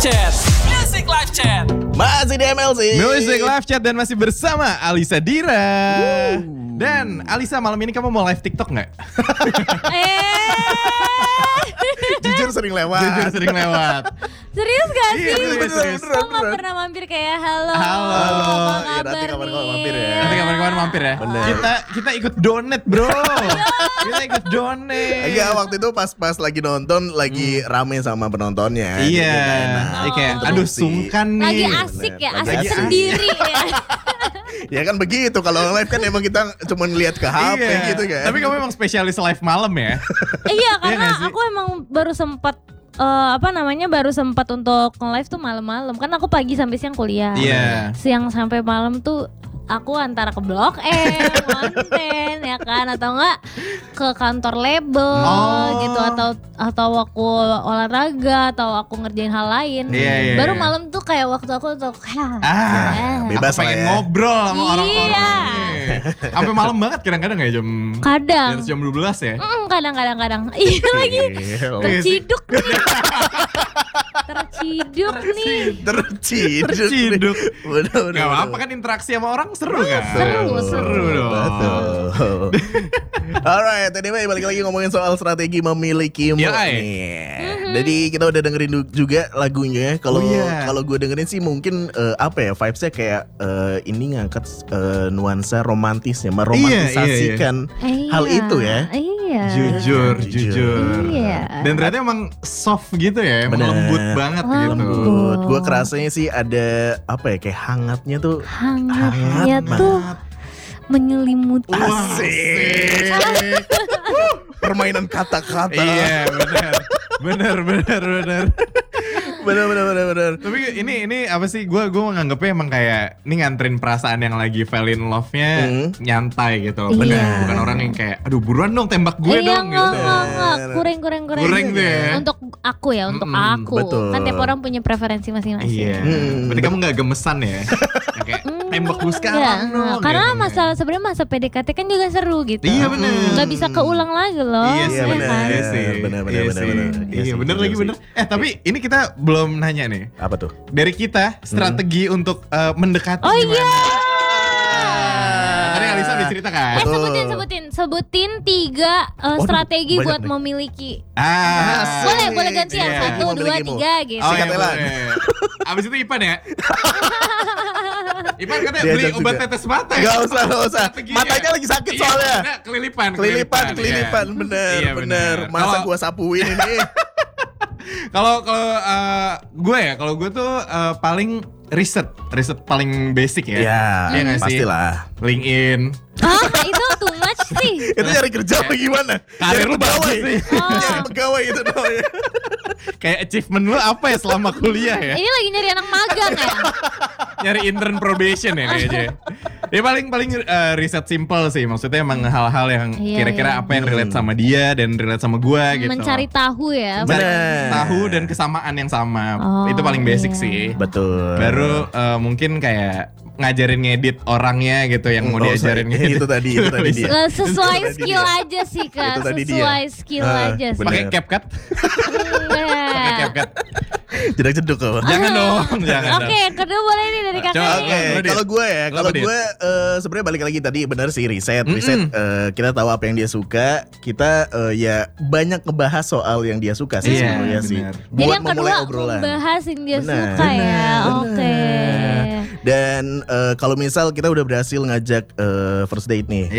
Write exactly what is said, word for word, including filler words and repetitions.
Chat, Music Live Chat. Masih di M L C Music Live Chat dan masih bersama Alisa Dira. Dan Alisa, malam ini kamu mau live TikTok nggak? Jujur sering lewat. Jujur sering lewat. Serius gak sih? Iya, serius, serius. Kok gak pernah mampir kayak halo? Halo. Apa Ya, nanti kabar kapan-kapan nih? mampir ya. Nanti kapan-kapan mampir ya. Bener. Kita kita ikut donate, bro. Kita ikut donate. Enggak, waktu itu pas-pas lagi nonton lagi rame sama penontonnya. Iya. Jadi nggak enak. Iya, kayak Oh. aduh sungkan nih. Lagi asik ya, Lagi asik asik. sendiri ya. Ya kan begitu, kalau live kan emang kita cuma lihat ke H P Iya. gitu kan. Tapi kamu emang spesialis live malam ya? Iya, karena nggak sih? aku emang baru sempat eh, apa namanya baru sempat untuk nge-live tuh malam-malam. Kan aku pagi sampai siang kuliah. Iya. Siang sampai malam tuh aku antara ke Blok M, konten ya kan, atau enggak ke kantor label Oh. gitu, atau atau aku olahraga, atau aku ngerjain hal lain. Iya, iya, Baru iya. malam tuh kayak waktu aku untuk Ah, bebas aku pengen lah ya. ngobrol sama Iya. orang-orang ini. Sampai malam banget kadang-kadang ya jam kadang. di atas jam dua belas ya. Mm, kadang-kadang kadang. Iya lagi. Gila. Terciduk nih. Terciduk nih. Terciduk. Terciduk. Bener-bener. Gak apa-apa kan, interaksi sama orang seru kan? Seru, seru. dong. Betul. Alright, tadi balik lagi ngomongin soal strategi memiliki mood Yoi. nih. Jadi kita udah dengerin du- juga lagunya. Kalau Oh, iya. kalau gue dengerin sih mungkin eh, apa ya, vibesnya kayak eh, ini ngangkat eh, nuansa romantisnya, meromantisasikan Iya. hal itu ya. Iya. Jujur, Jujur. jujur. Iya. Dan ternyata emang soft gitu ya, emang Bener. lembut banget gitu. Lembut. Gue kerasanya sih ada apa ya, kayak hangatnya tuh. Hangatnya Hangat tuh menyelimuti. Asik. Permainan kata-kata. Iya, benar. Benar, benar, benar. Bener bener bener bener. Tapi ini ini apa sih? Gue gue menganggapnya emang kayak ini nganterin perasaan yang lagi fall in love-nya Hmm. nyantai gitu. Iya. Benar. Bukan orang yang kayak aduh buruan dong tembak gue Iya, dong enggak, gitu. enggak, enggak. Kurang, kurang, kurang. Kurang tuh ya. Untuk aku ya, untuk Mm-mm, aku. betul. Kan tiap orang punya preferensi masing-masing. Iya. Hmm. Berarti kamu gak gemesan ya? Yang kayak tembak gue sekarang Enggak, dong. enggak. Karena gitu. masa sebenarnya masa P D K T kan juga seru gitu. Iya, bener. Gak bisa keulang lagi loh. Iya Iya, sih, bener. kan? iya sih, Bener, bener, iya bener, sih. bener. Iya Iya sih, bener bener lagi sih. bener. Eh tapi ini kita belum nanya nih. Apa tuh? Dari kita strategi untuk eh, mendekati Oh gimana? iya. Tadi Alisa udah cerita kan? Eh sebutin, sebutin, sebutin tiga uh, Waduh, strategi banyak buat nih. memiliki. Ah. Boleh, boleh gantian. Iya. Satu, dua, Memilikimu. tiga gitu. Oh iya Sikat Elan. boleh. Abis itu Ipan ya? Ipan katanya Diajak beli obat juga. tetes mata ya? Gak usah, gak usah. Strateginya. Matanya lagi sakit Iya, soalnya. bener, kelilipan, Kelilipan, iya. kelilipan, bener, Iya, bener. Masa Kalau- gua sapuin ini? Kalau kalau eh, gue ya, kalau gue tuh eh, paling riset, riset paling basic ya. Ya, Iya nggak sih? pastilah. LinkedIn. Ah, itu too much sih. Itu nyari kerja apa gimana? Karir Nyari lu pegawai. bagus sih. Oh. Nyari pegawai itu namanya. Kayak achievement lu apa ya selama kuliah ya? Ini lagi nyari anak magang ya. Nyari intern probation ya kayaknya. Ya paling paling eh, riset simple sih, maksudnya emang hal-hal yang Iya, kira-kira iya. apa yang relate sama dia dan relate sama gua gitu. Mencari tahu ya. Mencari Bener. tahu dan kesamaan yang sama. Oh, Itu paling basic iya. sih. Betul. Baru eh, mungkin kayak ngajarin ngedit orangnya gitu yang mau Oh, diajarin sorry. ngedit. Itu tadi, itu tadi dia. Eh, sesuai Itu tadi skill dia. aja sih kak. Itu tadi dia. Sesuai skill Ah, aja sih. bener. Pakai CapCut? Pakai Enggak. CapCut. Jedak jeduk kok. Jangan dong, jangan dong. Oke, kedua boleh nih dari kakak. Coba, nih. Oke, Lo, Dit. kalau gue ya, Lo kalau apa, Dit? gue eh, sebenarnya balik lagi tadi benar sih riset, Mm-mm. riset eh, kita tahu apa yang dia suka, kita eh, ya banyak ngebahas soal yang dia suka sih Iya, sebenarnya sih. benar. Jadi Buat yang memulai kedua obrolan. membahas yang dia Benar. suka ya. Benar. Oke. Dan eh, kalau misal kita udah berhasil ngajak eh, first date nih,